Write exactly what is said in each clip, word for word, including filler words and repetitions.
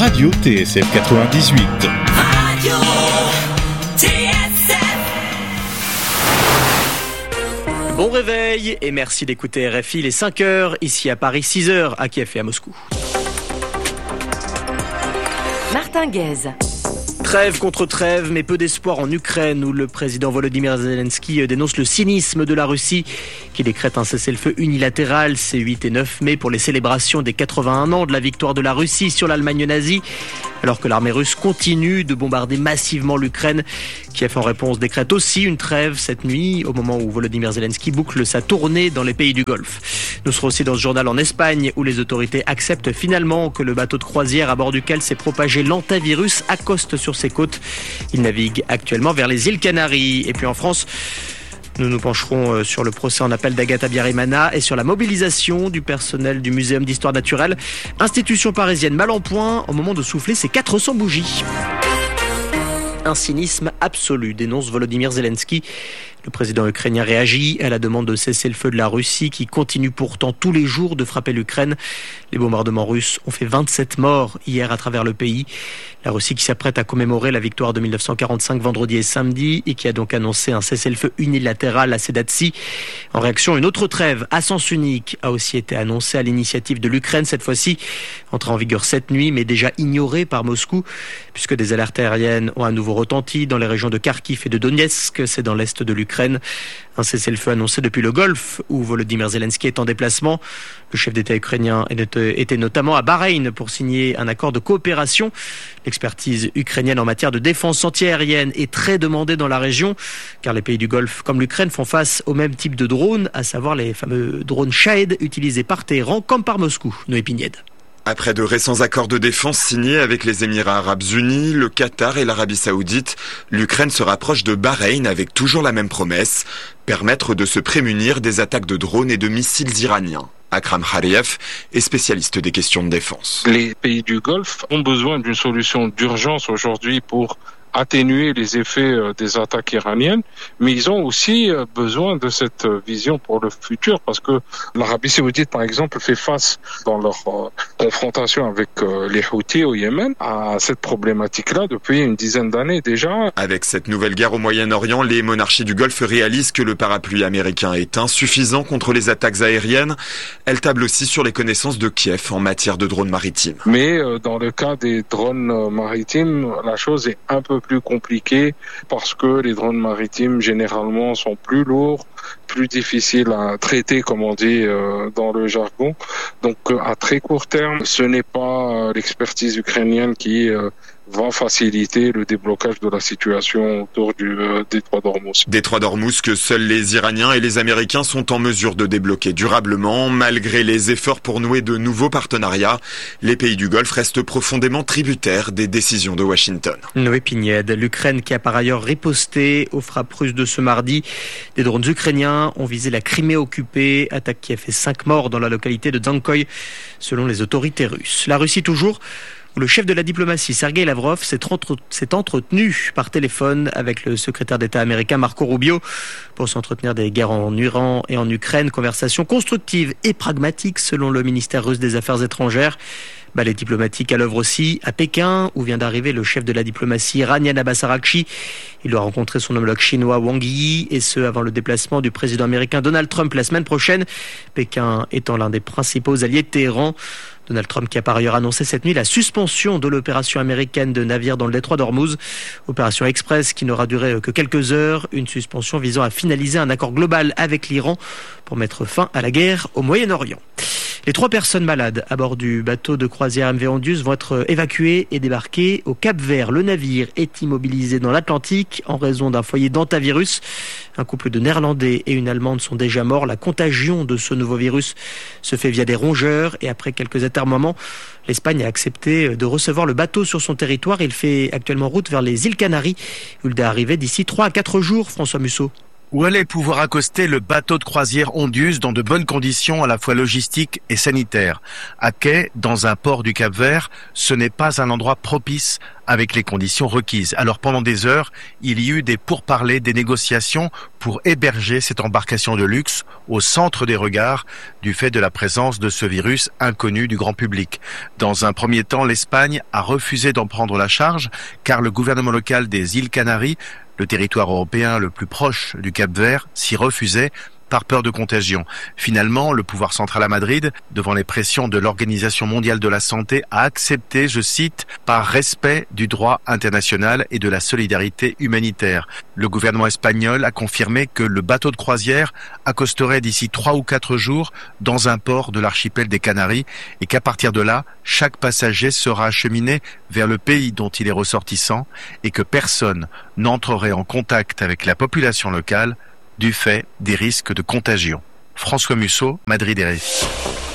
Radio T S F quatre-vingt-dix-huit. Radio T S F. Bon réveil et merci d'écouter R F I, les cinq heures, ici à Paris, six heures à Kiev et à Moscou. Martin Guez. Trêve contre trêve, mais peu d'espoir en Ukraine, où le président Volodymyr Zelensky dénonce le cynisme de la Russie, qui décrète un cessez-le-feu unilatéral ces huit et neuf mai pour les célébrations des quatre-vingt-un ans de la victoire de la Russie sur l'Allemagne nazie. Alors que l'armée russe continue de bombarder massivement l'Ukraine, Kiev en réponse décrète aussi une trêve cette nuit, au moment où Volodymyr Zelensky boucle sa tournée dans les pays du Golfe. Nous serons aussi dans ce journal en Espagne, où les autorités acceptent finalement que le bateau de croisière à bord duquel s'est propagé l'antivirus accoste sur ses côtes. Il navigue actuellement vers les îles Canaries. Et puis en France, nous nous pencherons sur le procès en appel d'Agatha Biarimana et sur la mobilisation du personnel du Muséum d'Histoire Naturelle, institution parisienne mal en point au moment de souffler ses quatre cents bougies. Un cynisme absolu, dénonce Volodymyr Zelensky. Le président ukrainien réagit à la demande de cesser le feu de la Russie qui continue pourtant tous les jours de frapper l'Ukraine. Les bombardements russes ont fait vingt-sept morts hier à travers le pays. La Russie qui s'apprête à commémorer la victoire de mille neuf cent quarante-cinq vendredi et samedi et qui a donc annoncé un cessez-le-feu unilatéral à Sedatsy. En réaction, une autre trêve à sens unique a aussi été annoncée à l'initiative de l'Ukraine, cette fois-ci entrée en vigueur cette nuit mais déjà ignorée par Moscou puisque des alertes aériennes ont à nouveau retenti dans les régions de Kharkiv et de Donetsk, c'est dans l'est de l'Ukraine. Un cessez-le-feu annoncé depuis le Golfe où Volodymyr Zelensky est en déplacement. Le chef d'État ukrainien était notamment à Bahreïn pour signer un accord de coopération. L'expertise ukrainienne en matière de défense antiaérienne est très demandée dans la région car les pays du Golfe comme l'Ukraine font face au même type de drones, à savoir les fameux drones Shahed utilisés par Téhéran comme par Moscou. Noé Pignède. Après de récents accords de défense signés avec les Émirats arabes unis, le Qatar et l'Arabie saoudite, l'Ukraine se rapproche de Bahreïn avec toujours la même promesse, permettre de se prémunir des attaques de drones et de missiles iraniens. Akram Khariev est spécialiste des questions de défense. Les pays du Golfe ont besoin d'une solution d'urgence aujourd'hui pour atténuer les effets des attaques iraniennes, mais ils ont aussi besoin de cette vision pour le futur parce que l'Arabie saoudite, par exemple, fait face dans leur confrontation avec les Houthis au Yémen à cette problématique-là depuis une dizaine d'années déjà. Avec cette nouvelle guerre au Moyen-Orient, les monarchies du Golfe réalisent que le parapluie américain est insuffisant contre les attaques aériennes. Elles tablent aussi sur les connaissances de Kiev en matière de drones maritimes. Mais dans le cas des drones maritimes, la chose est un peu plus compliqué parce que les drones maritimes généralement sont plus lourds, plus difficiles à traiter comme on dit euh, dans le jargon. Donc euh, à très court terme, ce n'est pas euh, l'expertise ukrainienne qui euh, va faciliter le déblocage de la situation autour du euh, détroit d'Ormuz. Détroit d'Ormuz que seuls les Iraniens et les Américains sont en mesure de débloquer durablement. Malgré les efforts pour nouer de nouveaux partenariats, les pays du Golfe restent profondément tributaires des décisions de Washington. Noé Pignède, l'Ukraine qui a par ailleurs riposté aux frappes russes de ce mardi. Des drones ukrainiens ont visé la Crimée occupée, attaque qui a fait cinq morts dans la localité de Dzankoï, selon les autorités russes. La Russie toujours, où le chef de la diplomatie, Sergei Lavrov, s'est entretenu par téléphone avec le secrétaire d'État américain Marco Rubio pour s'entretenir des guerres en Iran et en Ukraine. Conversation constructive et pragmatique selon le ministère russe des Affaires étrangères. Ballet diplomatique à l'œuvre aussi à Pékin, où vient d'arriver le chef de la diplomatie iranienne Abbas Araghchi. Il doit rencontrer son homologue chinois Wang Yi, et ce avant le déplacement du président américain Donald Trump la semaine prochaine. Pékin étant l'un des principaux alliés de Téhéran. Donald Trump qui a par ailleurs annoncé cette nuit la suspension de l'opération américaine de navires dans le détroit d'Ormuz. Opération express qui n'aura duré que quelques heures. Une suspension visant à finaliser un accord global avec l'Iran pour mettre fin à la guerre au Moyen-Orient. Les trois personnes malades à bord du bateau de croisière M V Ondius vont être évacuées et débarquées au Cap-Vert. Le navire est immobilisé dans l'Atlantique en raison d'un foyer d'antivirus. Un couple de Néerlandais et une Allemande sont déjà morts. La contagion de ce nouveau virus se fait via des rongeurs et après quelques atermoiements, l'Espagne a accepté de recevoir le bateau sur son territoire. Il fait actuellement route vers les îles Canaries où il doit arriver d'ici trois à quatre jours. François Musso. Où allait pouvoir accoster le bateau de croisière Ondius dans de bonnes conditions à la fois logistiques et sanitaires. À quai, dans un port du Cap-Vert, ce n'est pas un endroit propice avec les conditions requises. Alors pendant des heures, il y eut des pourparlers, des négociations pour héberger cette embarcation de luxe au centre des regards du fait de la présence de ce virus inconnu du grand public. Dans un premier temps, l'Espagne a refusé d'en prendre la charge car le gouvernement local des îles Canaries, le territoire européen le plus proche du Cap-Vert, s'y refusait par peur de contagion. Finalement, le pouvoir central à Madrid, devant les pressions de l'Organisation mondiale de la santé, a accepté, je cite, par respect du droit international et de la solidarité humanitaire. Le gouvernement espagnol a confirmé que le bateau de croisière accosterait d'ici trois ou quatre jours dans un port de l'archipel des Canaries et qu'à partir de là, chaque passager sera acheminé vers le pays dont il est ressortissant et que personne n'entrerait en contact avec la population locale du fait des risques de contagion. François Musso, Madrid R F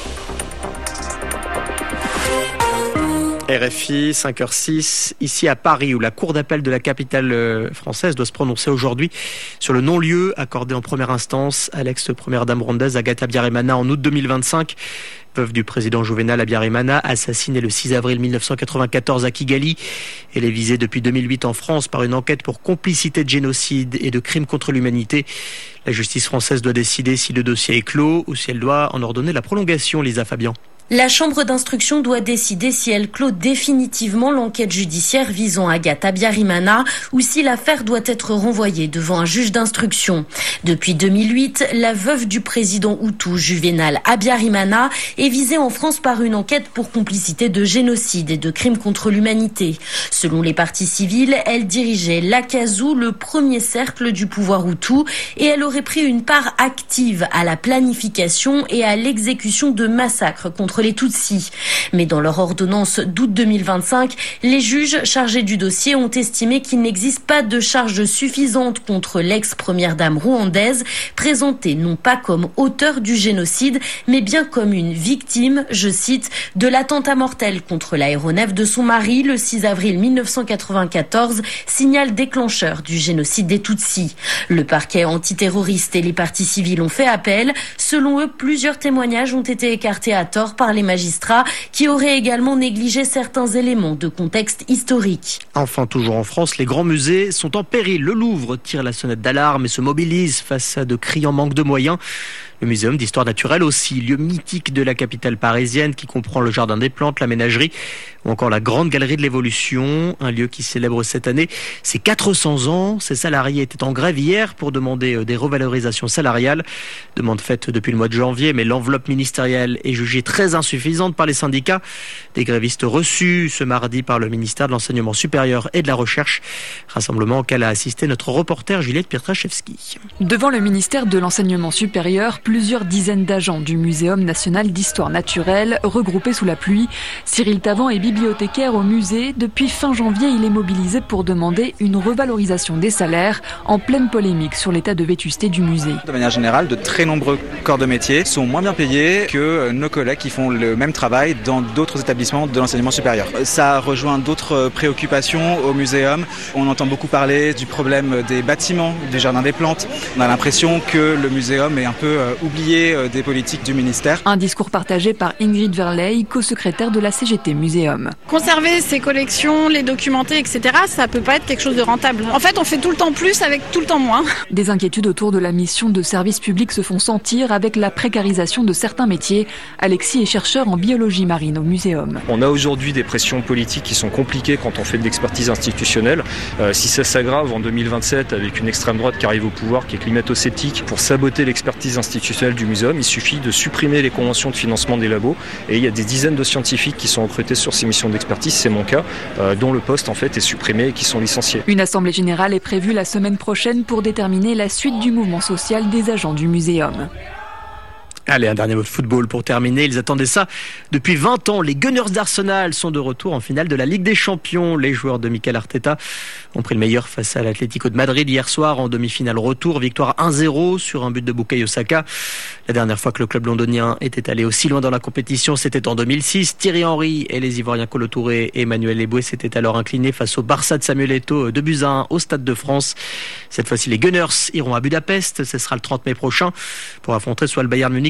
I. R F I, cinq heures six, ici à Paris, où la Cour d'appel de la capitale française doit se prononcer aujourd'hui sur le non-lieu accordé en première instance à l'ex-première dame rwandaise Agatha Habyarimana en août deux mille vingt-cinq. Veuve du président Juvénal Habyarimana, assassinée le six avril mille neuf cent quatre-vingt-quatorze à Kigali. Elle est visée depuis deux mille huit en France par une enquête pour complicité de génocide et de crimes contre l'humanité. La justice française doit décider si le dossier est clos ou si elle doit en ordonner la prolongation, Lisa Fabian. La chambre d'instruction doit décider si elle clôt définitivement l'enquête judiciaire visant Agatha Habyarimana ou si l'affaire doit être renvoyée devant un juge d'instruction. Depuis deux mille huit, la veuve du président hutu Juvénal Habyarimana est visée en France par une enquête pour complicité de génocide et de crimes contre l'humanité. Selon les parties civiles, elle dirigeait l'Akazu, le premier cercle du pouvoir hutu, et elle aurait pris une part active à la planification et à l'exécution de massacres contre les Tutsis. Mais dans leur ordonnance d'août deux mille vingt-cinq, les juges chargés du dossier ont estimé qu'il n'existe pas de charge suffisante contre l'ex-première dame rwandaise, présentée non pas comme auteur du génocide, mais bien comme une victime, je cite, de l'attentat mortel contre l'aéronef de son mari le six avril mille neuf cent quatre-vingt-quatorze, signal déclencheur du génocide des Tutsis. Le parquet antiterroriste et les parties civiles ont fait appel. Selon eux, plusieurs témoignages ont été écartés à tort par les magistrats qui auraient également négligé certains éléments de contexte historique. Enfin, toujours en France, les grands musées sont en péril. Le Louvre tire la sonnette d'alarme et se mobilise face à de criants manques de moyens. Le Muséum d'histoire naturelle aussi, lieu mythique de la capitale parisienne qui comprend le Jardin des Plantes, la Ménagerie ou encore la Grande Galerie de l'Évolution, un lieu qui célèbre cette année ses quatre cents ans. Ses salariés étaient en grève hier pour demander des revalorisations salariales. Demande faite depuis le mois de janvier, mais l'enveloppe ministérielle est jugée très insuffisante par les syndicats. Des grévistes reçus ce mardi par le ministère de l'Enseignement supérieur et de la Recherche. Rassemblement auquel a assisté notre reporter Juliette Pietraszewski. Devant le ministère de l'Enseignement supérieur, plusieurs dizaines d'agents du Muséum national d'histoire naturelle regroupés sous la pluie. Cyril Tavant est bibliothécaire au musée. Depuis fin janvier, il est mobilisé pour demander une revalorisation des salaires en pleine polémique sur l'état de vétusté du musée. De manière générale, de très nombreux corps de métier sont moins bien payés que nos collègues qui font le même travail dans d'autres établissements de l'enseignement supérieur. Ça rejoint d'autres préoccupations au muséum. On entend beaucoup parler du problème des bâtiments, du Jardin des Plantes. On a l'impression que le muséum est un peu oublié des politiques du ministère. Un discours partagé par Ingrid Verley, co-secrétaire de la C G T Muséum. Conserver ces collections, les documenter, et cetera, ça peut pas être quelque chose de rentable. En fait, on fait tout le temps plus avec tout le temps moins. Des inquiétudes autour de la mission de service public se font sentir avec la précarisation de certains métiers. Alexis est chercheur en biologie marine au Muséum. On a aujourd'hui des pressions politiques qui sont compliquées quand on fait de l'expertise institutionnelle. Euh, si ça s'aggrave en deux mille vingt-sept avec une extrême droite qui arrive au pouvoir, qui est climato-sceptique, pour saboter l'expertise institutionnelle du muséum, il suffit de supprimer les conventions de financement des labos et il y a des dizaines de scientifiques qui sont recrutés sur ces missions d'expertise, c'est mon cas, euh, dont le poste en fait est supprimé et qui sont licenciés. Une assemblée générale est prévue la semaine prochaine pour déterminer la suite du mouvement social des agents du Muséum. Allez, un dernier mot de football pour terminer. Ils attendaient ça depuis vingt ans. Les Gunners d'Arsenal sont de retour en finale de la Ligue des Champions. Les joueurs de Mikel Arteta ont pris le meilleur face à l'Atlético de Madrid hier soir en demi-finale retour. Victoire un zéro sur un but de Bukayo Saka. La dernière fois que le club londonien était allé aussi loin dans la compétition, c'était en deux mille six. Thierry Henry et les Ivoiriens Kolo Touré et Emmanuel Eboué s'étaient alors inclinés face au Barça de Samuel Eto'o deux buts à un au Stade de France. Cette fois-ci, les Gunners iront à Budapest. Ce sera le trente mai prochain pour affronter soit le Bayern Munich,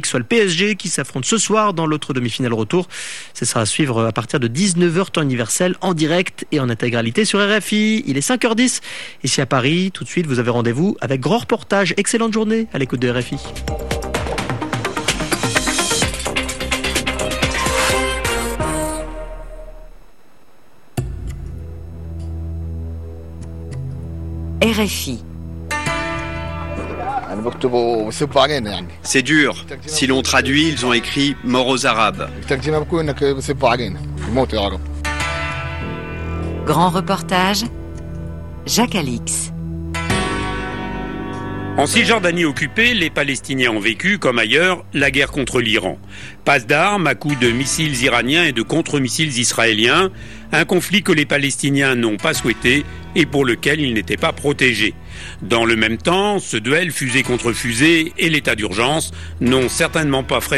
soit le P S G qui s'affronte ce soir dans l'autre demi-finale retour. Ce sera à suivre à partir de dix-neuf heures temps universel en direct et en intégralité sur R F I. Il est cinq heures dix ici à Paris. Tout de suite, vous avez rendez-vous avec grand reportage. Excellente journée à l'écoute de R F I. R F I. C'est dur. Si l'on traduit, ils ont écrit « mort aux Arabes ». Grand reportage, Jacques Alix. En Cisjordanie occupée, les Palestiniens ont vécu, comme ailleurs, la guerre contre l'Iran. Passe d'armes à coups de missiles iraniens et de contre-missiles israéliens, un conflit que les Palestiniens n'ont pas souhaité et pour lequel ils n'étaient pas protégés. Dans le même temps, ce duel fusée contre fusée et l'état d'urgence n'ont certainement pas freiné